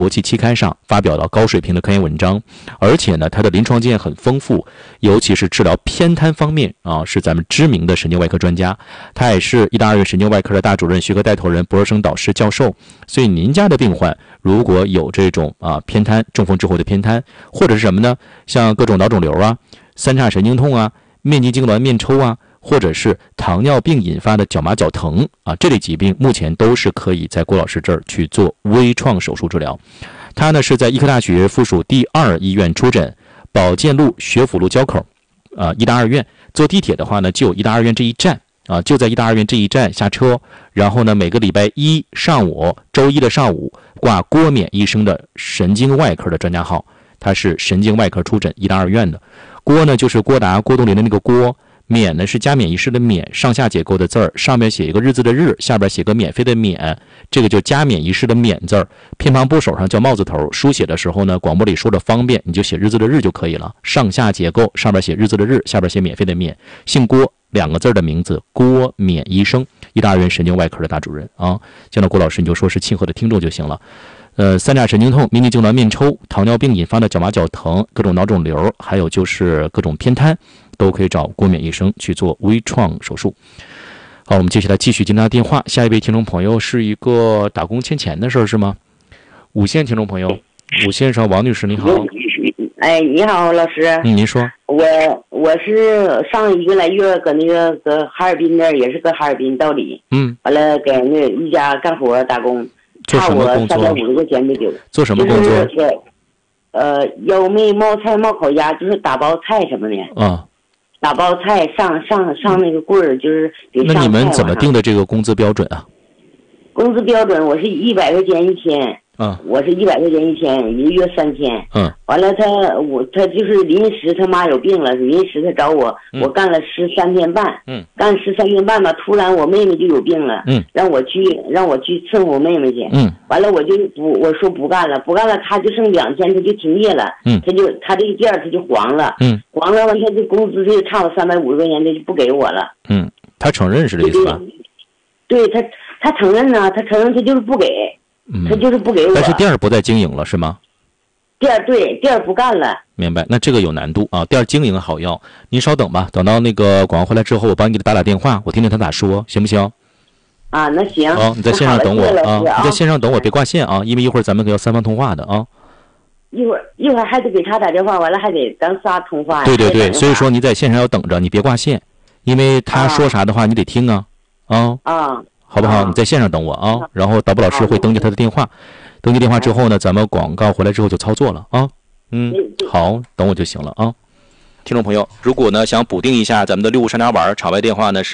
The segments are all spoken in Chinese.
国际期刊上发表了高水平的科研文章，而且呢，它的临床经验很丰富，尤其是治疗偏瘫方面啊，是咱们知名的神经外科专家。他也是医大二院神经外科的大主任、学科带头人、博士生导师、教授。所以您家的病患如果有这种偏瘫、中风之后的偏瘫，或者是什么呢？像各种脑肿瘤啊、三叉神经痛啊、面筋痉挛、面抽啊，或者是糖尿病引发的脚麻脚疼啊，这类疾病目前都是可以在郭老师这儿去做微创手术治疗。他呢是在医科大学附属第2医院出诊，保健路学府路交口，医大二院。坐地铁的话呢，就有医大二院这一站啊，就在医大二院这一站下车，然后呢，每个礼拜一上午、周一的上午挂郭冕医生的神经外科的专家号，他是神经外科出诊医大二院的。郭呢就是郭达、郭冬临的那个郭。免呢是加冕仪式的免，上下结构的字儿，上面写一个日字的日，下边写个免费的免，这个就加冕仪式的免字儿。偏旁部首上叫帽字头，书写的时候呢，广播里说的方便，你就写日字的日就可以了。上下结构，上边写日字的日，下边写免费的免。姓郭2个字的名字，郭冕医生，医大二院神经外科的大主任啊。见到郭老师你就说是庆贺的听众就行了。三叉神经痛、面筋痉挛、面抽、糖尿病引发的脚麻脚疼、各种脑肿瘤，还有就是各种偏瘫，都可以找郭冕医生去做微创手术。好，我们接下来继续接他电话。下一位听众朋友是一个打工欠钱的事儿是吗？5线听众朋友，伍先生，王女士，你好。 哎，你好，老师。 您说。 我是上1个来月搁哈尔滨那也是搁哈尔滨道里，完了给那一家干活打工， 做什么工作 ？350块钱没丢。 做什么工作？ 腰妹冒菜冒烤鸭，就是打包菜什么的。 啊。 打包菜上那个柜儿，就是给上菜。 那你们怎么定的这个工资标准啊？ 工资标准我是100块钱一天。我是100块钱一天，一个月3000。完了他就是临时他妈有病了，临时他找我，我干了13天半。干13天半吧，突然我妹妹就有病了。让我去伺候我妹妹去。完了我说不干了，他就剩2天他就停业了。他这个店他就黄了。黄了完他这工资就差我350块钱，他就不给我了。 他承认是这意思吧？ 对，他承认呢，他就是不给。他就是不给我。 但是店不再经营了是吗？ 店不干了。 明白，那这个有难度啊。店经营好要，您稍等吧，等到那个广告回来之后，我帮你给他打电话，我听听他咋说，行不行？ 啊，那行。 你在线上等我啊，你在线上等我，别挂线啊，因为一会儿咱们要3方通话的啊。 一会儿还得给他打电话，完了还得咱仨通话。 对，所以说你在线上要等着，你别挂线，因为他说啥的话你得听啊。好不好？你在线上等我啊，然后导播老师会登记他的电话，登记电话之后呢，咱们广告回来之后就操作了啊。好，等我就行了啊。听众朋友，如果呢想补丁一下咱们的六物山楂丸，场外电话呢是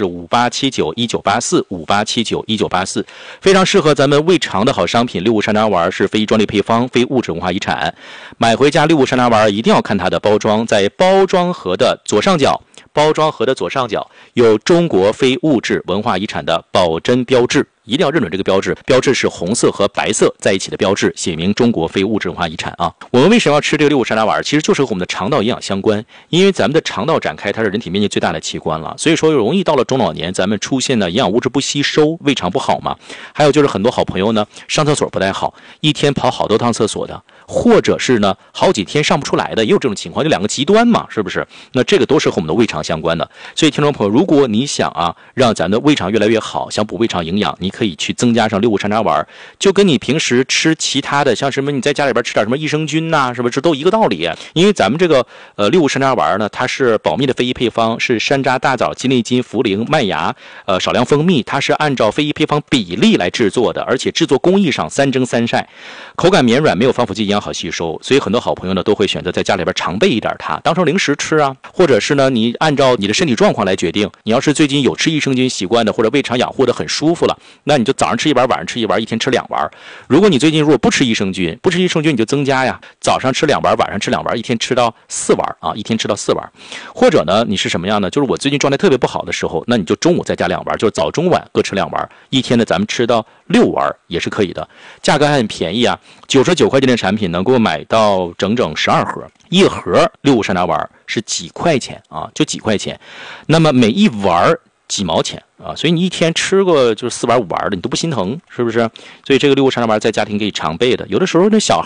58791984，58791984，非常适合咱们胃肠的好商品。六物山楂丸是非专利配方，非物质文化遗产。买回家六物山楂丸一定要看它的包装，在包装盒的左上角有中国非物质文化遗产的保真标志，一定要认准这个标志，标志是红色和白色在一起的标志，写明中国非物质文化遗产啊。我们为什么要吃这个六物山楂丸？其实就是和我们的肠道营养相关，因为咱们的肠道展开它是人体面积最大的器官了，所以说容易到了中老年咱们出现的营养物质不吸收，胃肠不好嘛。还有就是很多好朋友呢上厕所不太好，一天跑好多趟厕所的，或者是呢好几天上不出来的，也有这种情况，就2个极端嘛，是不是？那这个都是和我们的胃肠相关的。所以听众朋友，如果你想让咱的胃肠越来越好，想补胃肠营养，你可以去增加上六物山楂丸，就跟你平时吃其他的像什么你在家里边吃点什么益生菌呐，是不是都一个道理？因为咱们这个六物山楂丸呢，它是保密的非遗配方，是山楂、大枣、鸡内金、茯苓、麦芽少量蜂蜜，它是按照非遗配方比例来制作的，而且制作工艺上3蒸3晒，口感绵软，没有防腐剂，营养好吸收。所以很多好朋友呢都会选择在家里边常备一点它，当成零食吃啊，或者是呢你按照你的身体状况来决定。你要是最近有吃益生菌习惯的，或者胃肠养护的很舒服了，那你就早上吃1丸，晚上吃1丸，一天吃2丸。如果你最近如果不吃益生菌你就增加呀，早上吃2丸，晚上吃2丸，一天吃到4丸啊，一天吃到4丸。或者呢你是什么样呢？就是我最近状态特别不好的时候，那你就中午再加2丸，就是早中晚各吃2丸，一天呢咱们吃到6丸也是可以的。价格还很便宜啊，99块钱的产品能够买到整整12盒，一盒六物山楂丸是几块钱啊，就几块钱。那么每一丸几毛钱啊，所以你一天吃个就是4碗5碗的，你都不心疼，是不是？所以这个6物沙拉丸在家庭可以常备的。有的时候那小